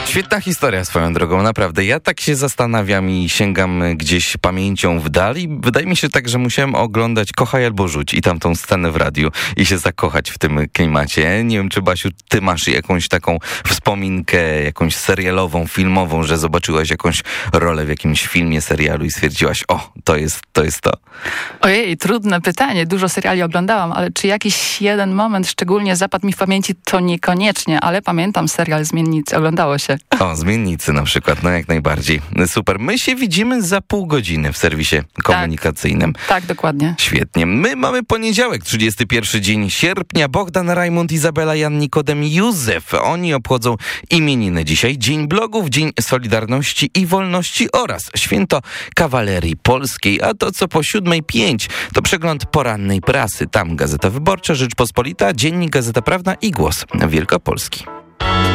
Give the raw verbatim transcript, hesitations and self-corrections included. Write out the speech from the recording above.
Świetna historia swoją drogą, naprawdę. Ja tak się zastanawiam i sięgam gdzieś pamięcią w dal i wydaje mi się tak, że musiałem oglądać Kochaj albo rzuć i tamtą scenę w radiu i się zakochać w tym klimacie. Nie wiem, czy Basiu, ty masz jakąś taką wspominkę, jakąś serialową, filmową, że zobaczyłaś jakąś rolę w jakimś filmie, serialu i stwierdziłaś, o, to jest to. Jest to. Ojej, trudne pytanie. Dużo seriali oglądałam, ale czy jakiś jeden moment szczególnie zapadł mi w pamięci, to niekoniecznie, ale pamiętam serial Zmiennicy. Oglądało się. O, Zmiennicy na przykład, no jak najbardziej. Super. My się widzimy za pół godziny w serwisie komunikacyjnym. Tak, tak, dokładnie. Świetnie. My mamy poniedziałek, trzydziesty pierwszy dzień sierpnia. Bogdan, Rajmund, Izabela, Jan, Nikodem, Józef. Oni obchodzą imieniny dzisiaj. Dzień blogów, Dzień Solidarności i Wolności oraz Święto Kawalerii Polskiej. A to co po siódmej pięć to przegląd porannej prasy. Tam Gazeta Wyborcza, Rzeczpospolita, Dziennik, Gazeta Prawna i Głos Wielkopolski.